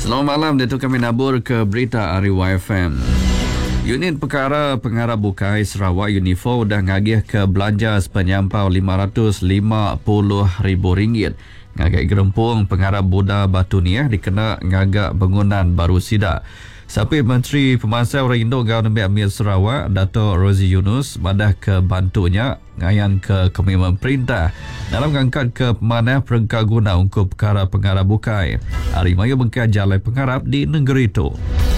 Selamat malam, Datuk kami nabur ke berita Ariwa FM. Unit Perkara Pengarap Bukai Sarawak Unifo dah ngagih ke belanja sepenyampau RM550,000. Ngagak gerempung pengarap Buddha Batu Niah dikena ngagak bangunan baru sida. Sapi Menteri Pemasaran Orang Indo Gawang Amir Sarawak, Dato' Rozi Yunus, madah ke bantunya ngayan ke Komitmen Perintah dalam ngangkat ke pemanah perengkak guna untuk perkara pengarap bukai. Hari Maya bengkai jalan pengarap di negeri itu.